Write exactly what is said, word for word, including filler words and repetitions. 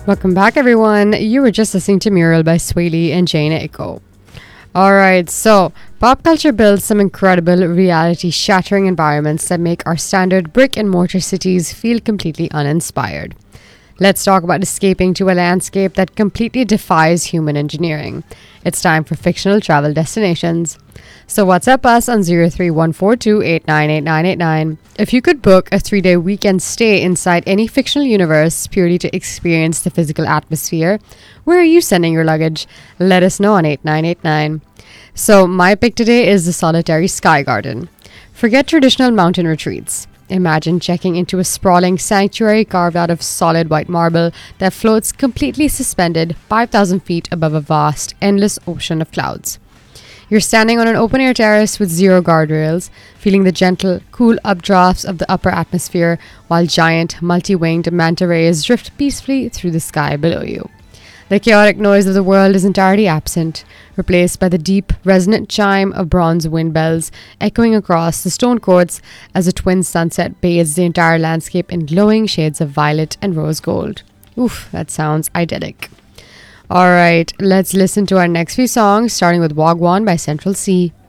Welcome back, everyone. You were just listening to Mural by Swaley and Jane Echo. Alright, so pop culture builds some incredible reality shattering environments that make our standard brick and mortar cities feel completely uninspired. Let's talk about escaping to a landscape that completely defies human engineering. It's time for fictional travel destinations. So WhatsApp us on zero three one four two eight nine eight nine eight nine. If you could book a three-day weekend stay inside any fictional universe purely to experience the physical atmosphere, where are you sending your luggage? Let us know on eight nine eight nine. So my pick today is the solitary Sky Garden. Forget traditional mountain retreats. Imagine checking into a sprawling sanctuary carved out of solid white marble that floats completely suspended five thousand feet above a vast, endless ocean of clouds. You're standing on an open-air terrace with zero guardrails, feeling the gentle, cool updrafts of the upper atmosphere while giant, multi-winged manta rays drift peacefully through the sky below you. The chaotic noise of the world is entirely absent, replaced by the deep, resonant chime of bronze wind bells echoing across the stone courts as a twin sunset bathes the entire landscape in glowing shades of violet and rose gold. Oof, that sounds idyllic. Alright, let's listen to our next few songs, starting with Wagwan by Central C.